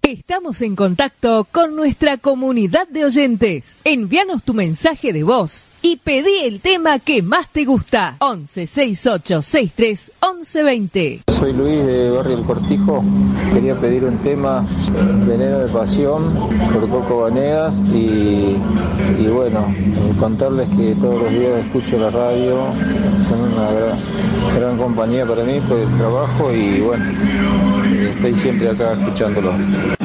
Estamos en contacto con nuestra comunidad de oyentes. Envíanos tu mensaje de voz y pedí el tema que más te gusta. 11 68 63 11 20. Soy Luis de Barrio El Cortijo. Quería pedir un tema, Veneno de Pasión, por Coco Vanegas. Y bueno, contarles que todos los días escucho la radio. Son una gran compañía para mí por el trabajo y bueno, estoy siempre acá escuchándolo.